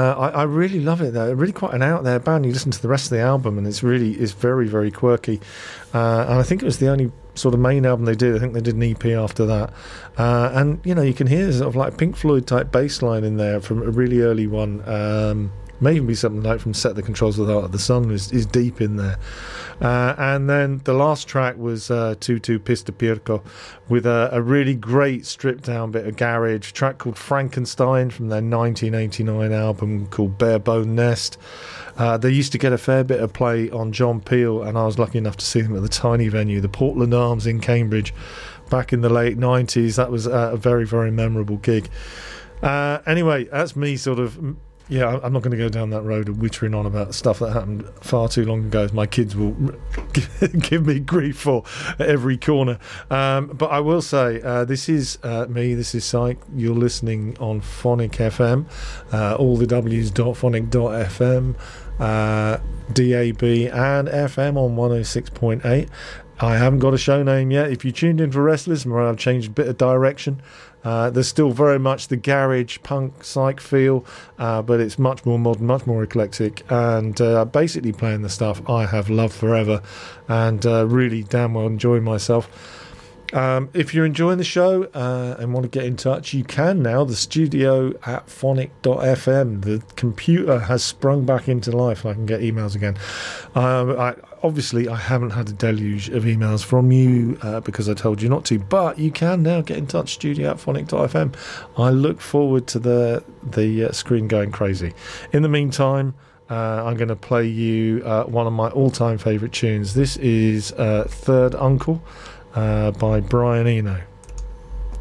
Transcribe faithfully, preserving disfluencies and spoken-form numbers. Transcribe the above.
Uh, I, I really love it. They're really quite an out there band. You listen to the rest of the album, and it's really is very very quirky. Uh, and I think it was the only sort of main album they did. I think they did an E P after that. Uh, and you know, you can hear sort of like Pink Floyd type bass line in there from a really early one. Um, may even be something like from Set the Controls with Heart of the Sun is, is deep in there. Uh, and then the last track was uh, Tutu Pista Pirco with a, a really great stripped down bit of garage, track called Frankenstein from their nineteen eighty-nine album called Barebone Nest. Uh, they used to get a fair bit of play on John Peel, and I was lucky enough to see them at the tiny venue, the Portland Arms in Cambridge, back in the late nineties. That was uh, a very, very memorable gig. Uh, anyway, that's me sort of... Yeah, I'm not going to go down that road of wittering on about stuff that happened far too long ago, as my kids will give me grief for at every corner. Um, but I will say, uh, this is uh, me, this is Psych. You're listening on Phonic F M, uh, all the W's dot phonic dot f m, uh, D A B and F M on one oh six point eight. I haven't got a show name yet. If you tuned in for Restless, I've changed a bit of direction. Uh, there's still very much the garage punk psych feel, uh, but it's much more modern, much more eclectic, and uh, basically playing the stuff I have loved forever, and uh, really damn well enjoying myself. Um, if you're enjoying the show uh, and want to get in touch, you can now. The studio at phonic dot f m. The computer has sprung back into life, and I can get emails again. Um, I, obviously, I haven't had a deluge of emails from you uh, because I told you not to, but you can now get in touch, studio at phonic dot f m. I look forward to the, the uh, screen going crazy. In the meantime, uh, I'm going to play you uh, one of my all-time favourite tunes. This is uh, Third Uncle, Uh, by Brian Eno.